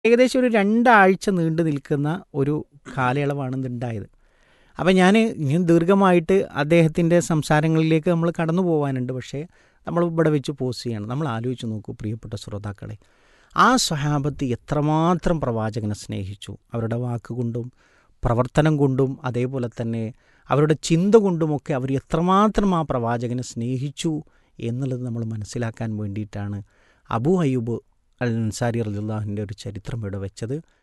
ഏകദേശം ഒരു 2 ആഴ്ച നീണ്ടു നിൽക്കുന്ന ഒരു കാലയളവാണ് ഇന്നുണ്ടായത്. അപ്പം ഞാൻ ദീർഘമായിട്ട് അദ്ദേഹത്തിൻ്റെ സംസാരങ്ങളിലേക്ക് നമ്മൾ കടന്നു പോകാനുണ്ട്. പക്ഷേ നമ്മൾ ഇവിടെ വെച്ച് പോസ് ചെയ്യണം. നമ്മൾ ആലോചിച്ച് നോക്കൂ പ്രിയപ്പെട്ട ശ്രോതാക്കളെ, ആ സ്വഹാബത്ത് എത്രമാത്രം പ്രവാചകനെ സ്നേഹിച്ചു. അവരുടെ വാക്കുകൊണ്ടും പ്രവർത്തനം കൊണ്ടും അതേപോലെ തന്നെ അവരുടെ ചിന്ത കൊണ്ടുമൊക്കെ അവർ എത്രമാത്രം ആ പ്രവാചകനെ സ്നേഹിച്ചു എന്നുള്ളത് നമ്മൾ മനസ്സിലാക്കാൻ വേണ്ടിയിട്ടാണ് അബൂ അയ്യൂബ് അൽ അൻസാരി റളിയല്ലാഹുവിൻ്റെ ഒരു ചരിത്രം ഇവിടെ വെച്ചത്.